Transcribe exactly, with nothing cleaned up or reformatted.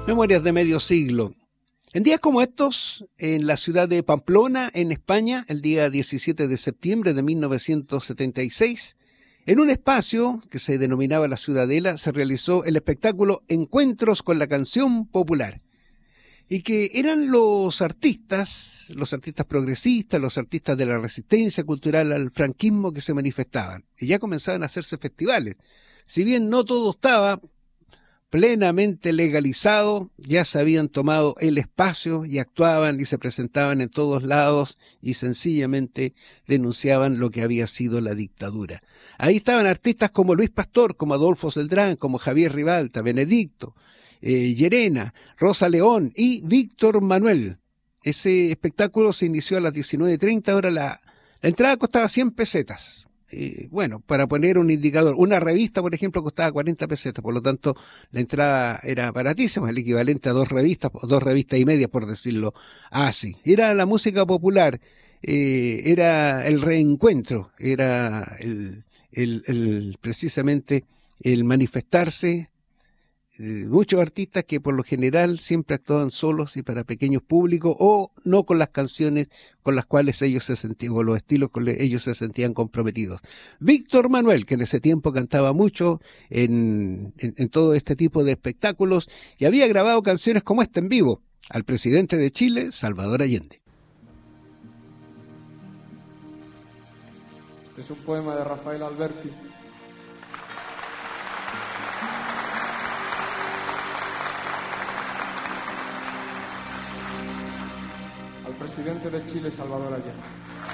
Memorias de medio siglo. En días como estos, en la ciudad de Pamplona, en España, el día diecisiete de septiembre de mil novecientos setenta y seis, en un espacio que se denominaba La Ciudadela, se realizó el espectáculo Encuentros con la Canción Popular, y que eran los artistas, los artistas progresistas, los artistas de la resistencia cultural al franquismo que se manifestaban, y ya comenzaban a hacerse festivales. Si bien no todo estaba plenamente legalizado, ya se habían tomado el espacio y actuaban y se presentaban en todos lados y sencillamente denunciaban lo que había sido la dictadura. Ahí estaban artistas como Luis Pastor, como Adolfo Celdrán, como Javier Ribalta, Benedicto, eh, Llerena, Rosa León y Víctor Manuel. Ese espectáculo se inició a las diecinueve treinta, ahora la, la entrada costaba cien pesetas. Eh, bueno, para poner un indicador, una revista, por ejemplo, costaba cuarenta pesetas, por lo tanto, la entrada era baratísima, el equivalente a dos revistas, dos revistas y media, por decirlo así. Era la música popular, eh, era el reencuentro, era el, el, el precisamente el manifestarse. Eh, muchos artistas que por lo general siempre actuaban solos y para pequeños públicos o no con las canciones con las cuales ellos se sentían, o los estilos con los que ellos se sentían comprometidos. Víctor Manuel, que en ese tiempo cantaba mucho en, en, en todo este tipo de espectáculos y había grabado canciones como esta en vivo al presidente de Chile, Salvador Allende. Este es un poema de Rafael Alberti. Presidente de Chile, Salvador Allende.